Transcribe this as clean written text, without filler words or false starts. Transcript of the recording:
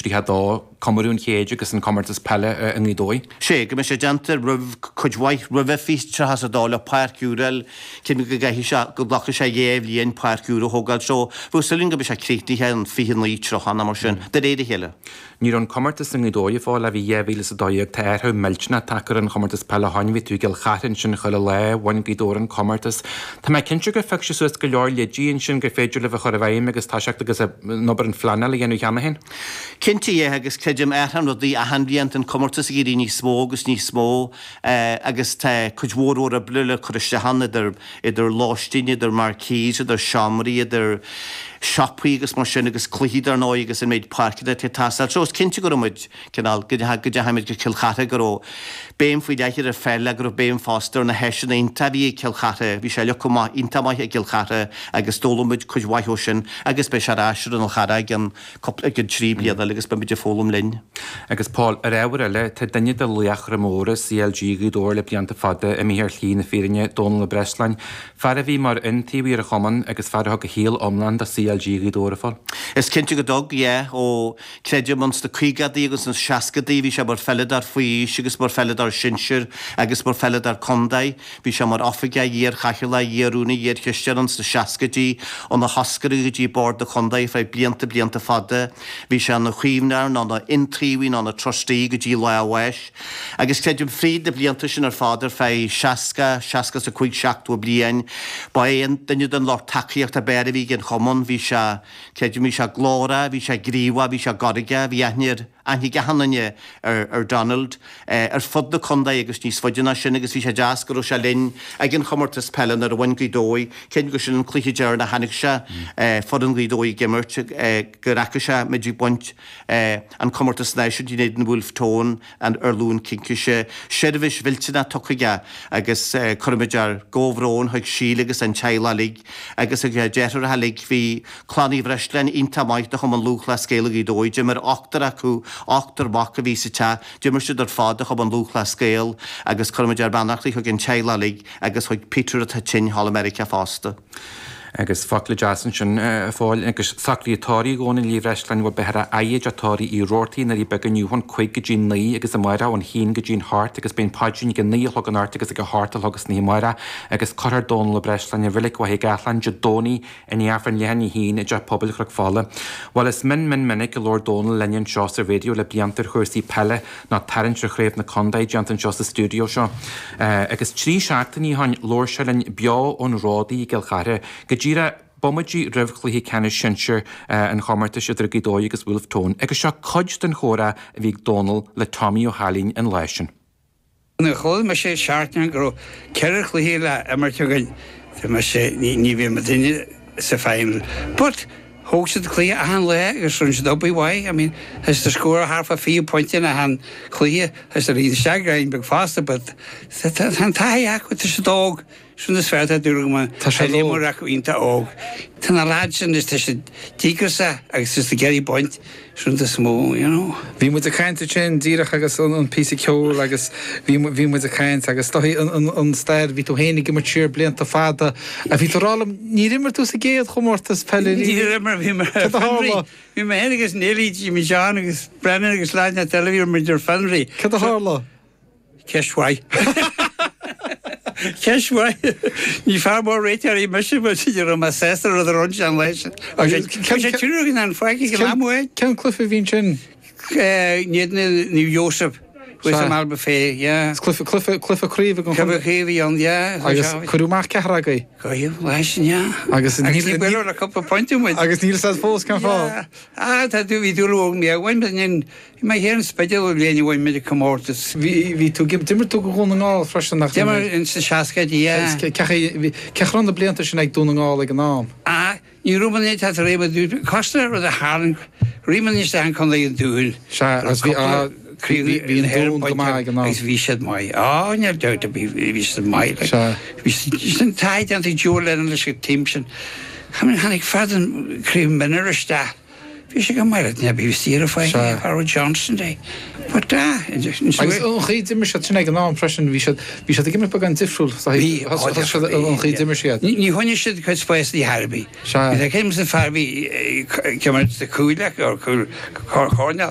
tríhadá Cameroon chéide agus an Commertas Pelle an Idói. Sé go me sé gentar chuidhaith ruh fístre has a dála páirciúrel cin go gaithí go blacha sé dhéh líon páirciúra thugáil seo bú sulín go be sé crítaíthe an fihan lítrochanna mar sin de réidir heile. Ní an Commertas an Idói fáil a bhí dhéhhíle a dóíag téirthe meiltena takear an Commertas Pelle hain ví tú gil chatain sin chuile le bhain gídó an Commertas. Tá mai cinse go feic suas go leir le díon sin go féidir le bh chur bhhaim agus tá seach agus nobar an flanna le dhéanú cheanna hen. Cinnti é agus ceidim airhan rudí a handíant an Commertas í ní smó agus ní smó agus tá chuidhór a blule chuiste hanna idir láistíine idir marquíse idir seamraí idir siapaí agus mar sin agus cluídar ná agus in méid parcide te tasal. Tros cinnte go muid cinál go haimiid go cilchata go béim faoi deichir ar fell gur béim fástar na heisina inta bhí cilchata bhí sé le cumá intamáith a cilchata agus dólamid chuidhhaithó sin agus be se ráisiir an chara gan trí bliad agus be muidir fólam linn. Agus Paul ar éhar eile tá daine de luach ramóra CLG gúdóir le blianta fada a míhir hlí na férinne Donal le Breslain. Far a bhí mar intíhí a choman agus fartha go héal omland a CLG gúdóra fáil. Is cinnte go dog, ó creidir mons de cuigadí agus an seacadí bhí sé mar felladar faoi agus mar felladar sinseir agus mar felladar condaid, bhí sé mar offiga dhéar chaisiile dhéarúna dhéar chistean ans de seacadí ó na hascarí gotí bord de condaid fé blianta fada, bhí sé na chuomhnar ná na intríhí ná na trostíí go dtí lehais. Agus creidir fríd de blianta sin ar fádar fé seaca sa chuig seachtú blian, ba éon duine den lá takeíocht a beir bhí gin chomon bhí se creidir mí se glóra, bhí se gríomha, bhí se goriga, bhí aithníir anhí gahananne ar Donald ar fud na condaid agus níos foiidirna sin agus bhí sé deas go se linn ag gin Commertas Pelle ar a bhain grídói, cin go sin an cluiche dear na hanig se fod an grídói gimmert go racha se méidir buint an Commertas Naisiú dí néad an Wolf Tone an Arlún Cinciise, seirbhís viltena tuchaige agus chumidar góhrón chuig síle agus an teilalig agus ag dear halig hí chlánaí bhreistlein intamáid a chum an lúchla scéala grídói, Jimar 8 acu 8 bach a vísa te, Jimar siad ar fáda chum an lúchla scéal agus chumidar bannachtaí chuig an teilalig agus chuig Peter a tin Hall America fásta. Agus fakle jasan sin fáil agus sacrítáí gón in líomhreistlein bh behar aid atáí í róirtaí na í beganniuhann chuig go dtín naí agus amara an hín go dtín hart agus ben páidún go naí an art agus go harta agus ní mara agus choir Donal le Breslain bhric wa galan de dóí in áfran lehanní hín i de pobl chuig fála. Well is minnig go Lord Donal leon seo sa radio le bliantar chuirsí Pelle ná tarint re chréibh na condaid deantan seo sa stúdio seo. Agus trí seachtaí hain Lord se len beá ón rádaí gilchare Díra bomadí rifchlí cenne sinseir an chomarta siidir gidói agus Wolf Tone, agus seo coid den chóra a bhí Donal le Tommy O'Halín an leisin. Na chóil me sé seaartne go ceirich le héile amartegain me sé ní bhí me duine sa féimil. But hógsa clí a han le agus rún se dobbí wai, I mean, has the score half a 4 points in a han clí, has the read shagrain big faster, but han taiach with the dog. Swn y sferda dŵr yma, a ddim o'r ac wynta og. Tan a lad sy'n ystod sy'n tigres a, agos ystod geri boint, swn y smó, you know. Fi mwyd y caint y chyn, dirach agos yn pys i ciol, agos fi mwyd y caint, agos dohi yn stair, fi to henig yma tyr bliant o fada, a fi to rolam, ni rimmer tus i gead chomortas peli. Ni rimmer, fi ma hen agos neli, Jimmy John, agos Brennan, agos lad na telefyr, mynd i'r fanri. Cyd o harlo? Ceshwai. Ceshwai. Ni far mor reit ar I mysio bod sy'n rhywun ma sester oedd yr ond John leis. Cys ti'n rhywun yn ffragi gylamwe? Cyn Cliffy fi'n chyn? Nid New Joseph. Wys am alba fe, yeah. Cliffy Creve yn Cliffy Creve on, yeah. Agus cwrw mach cahragau? Goeie, leis, yeah. Agus ni gwelwr a couple pointyn wyd. Agus ni'r sas ffos can ffo? Ta dwi fi dŵr o'n mi. Wain bydd ni'n... Mae her yn spedial o leini wain mynd i cymortus. Fi tŵ gym, dimmer tŵ gwrwn yn ôl ffrasyn nach. Dimmer yn sy'n siasgad, yeah. Cech rhan y bliant sy'n eich dŵn yn ôl ag yn am. Ni rhywun nid at rhaid dŵr. Costa roedd y harn. Rhywun nid sy'n conda i'n dŵr. Fi'n dŵn Gymraeg yn ôl. Fi sydd mai. O, ni'r dewt a fi sydd mai. Fi sydd taid an ti jŵr len yn ysgyd tîm sy'n. Hannig ffad yn crif mynner ysda. Fi sydd gymryd at neb I fi styr o ffai. Harold Johnson day. But da. Agus o'n chi dimmer sydd sy'n eich yn ôl impression. Fi sydd gymryd bag yn diffrwl. O'n chi dimmer sydd. Ni hwn sydd gwaith sbwys di harbi. Fi da cym sy'n ffarbi cymryd y cwylach o'r cwrnel.